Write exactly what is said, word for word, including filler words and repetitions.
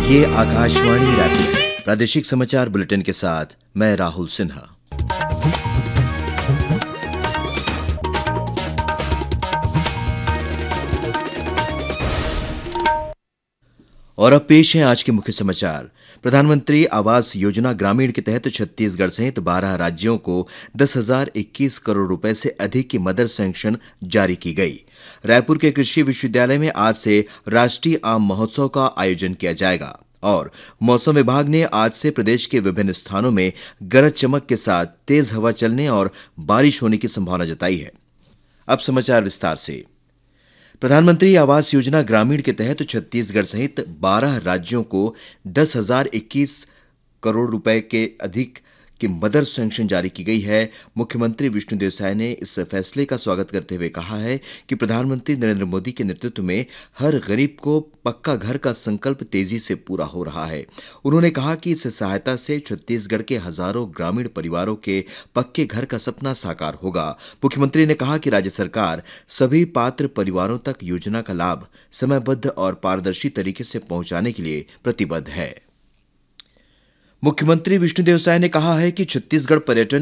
ये आकाशवाणी रायपुर है। प्रादेशिक समाचार बुलेटिन के साथ मैं राहुल सिन्हा। और अब पेश है आज के मुख्य समाचार। प्रधानमंत्री आवास योजना ग्रामीण के तहत छत्तीसगढ़ सहित बारह राज्यों को दस हजार इक्कीस करोड़ रुपए से अधिक की मदद सैंक्शन जारी की गई। रायपुर के कृषि विश्वविद्यालय में आज से राष्ट्रीय आम महोत्सव का आयोजन किया जाएगा और मौसम विभाग ने आज से प्रदेश के विभिन्न स्थानों में गरज चमक के साथ तेज हवा चलने और बारिश होने की संभावना जताई है। अब समाचार विस्तार से। प्रधानमंत्री आवास योजना ग्रामीण के तहत छत्तीसगढ़ सहित बारह राज्यों को दस हजार इक्कीस करोड़ रुपए के अधिक की मदद सैंक्शन जारी की गई है। मुख्यमंत्री विष्णुदेव साय ने इस फैसले का स्वागत करते हुए कहा है कि प्रधानमंत्री नरेंद्र मोदी के नेतृत्व में हर गरीब को पक्का घर का संकल्प तेजी से पूरा हो रहा है। उन्होंने कहा कि इस सहायता से छत्तीसगढ़ के हजारों ग्रामीण परिवारों के पक्के घर का सपना साकार होगा। मुख्यमंत्री ने कहा कि राज्य सरकार सभी पात्र परिवारों तक योजना का लाभ समयबद्ध और पारदर्शी तरीके से पहुंचाने के लिए प्रतिबद्ध है। मुख्यमंत्री विष्णुदेव साय ने कहा है कि छत्तीसगढ़ पर्यटन